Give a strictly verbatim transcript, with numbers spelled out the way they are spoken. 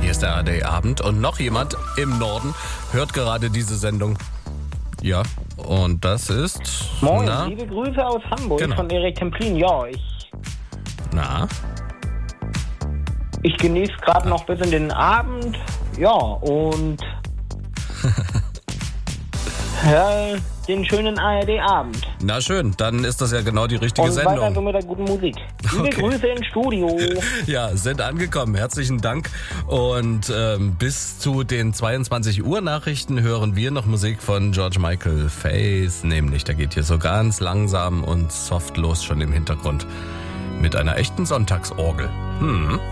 Hier ist der A R D-Abend und noch jemand im Norden hört gerade diese Sendung. Ja, und das ist... Moin, na? liebe Grüße aus Hamburg Genau. von Erik Templin. Ja, ich, Na? ich genieße gerade noch bis in den Abend. Ja, und ja, den schönen A R D-Abend. Na schön, dann ist das ja genau die richtige Und weiter so Sendung. mit der guten Musik. Liebe Okay. Grüße ins Studio. Ja, sind angekommen. Herzlichen Dank. Und ähm, bis zu den zweiundzwanzig Uhr Nachrichten hören wir noch Musik von George Michael Faith. Nämlich, da geht hier so ganz langsam und soft los schon im Hintergrund mit einer echten Sonntagsorgel. Hm.